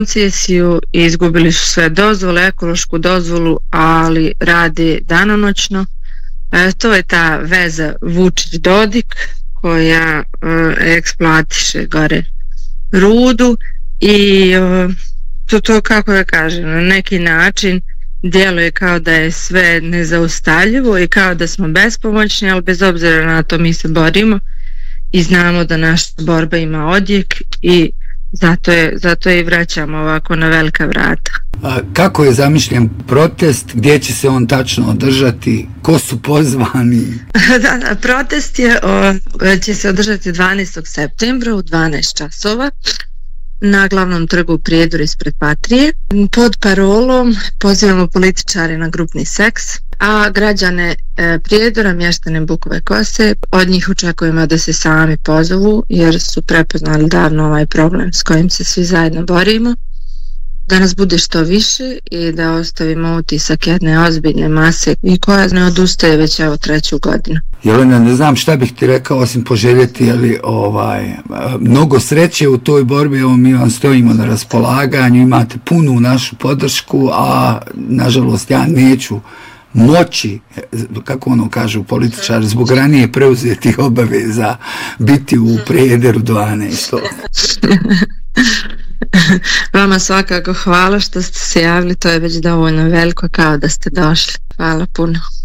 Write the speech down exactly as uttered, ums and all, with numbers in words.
koncesiju i izgubili su sve dozvole, ekološku dozvolu, ali rade danonoćno. E, to je ta veza Vučić-Dodik koja e, eksploatiše gore rudu i e, to, to kako da kažem, na neki način djeluje kao da je sve nezaustavljivo i kao da smo bespomoćni, ali bez obzira na to mi se borimo i znamo da naša borba ima odjek i zato je, zato je i vraćamo ovako na velika vrata. A kako je zamišljen protest, gdje će se on tačno održati, ko su pozvani? da, da, protest je, o, će se održati dvanaestog septembra u dvanaest časova na glavnom trgu u Prijedoru ispred Patrije. Pod parolom pozivamo političare na grupni seks, a građane e, Prijedora, mještane Bukove Kose, od njih očekujemo da se sami pozovu jer su prepoznali davno ovaj problem s kojim se svi zajedno borimo, da nas bude što više i da ostavimo utisak jedne ozbiljne mase i koja ne odustaje već evo treću godinu. Jelena, ne znam šta bih ti rekao osim poželjeti, ali ovaj, mnogo sreće u toj borbi, evo mi vam stojimo na raspolaganju, imate punu našu podršku, a nažalost ja neću moći, kako ono kažu političari, zbog ranije preuzetih obaveza biti u Prijedoru dvanaest. Vama svakako hvala što ste se javili, to je već dovoljno veliko kao da ste došli. Hvala puno.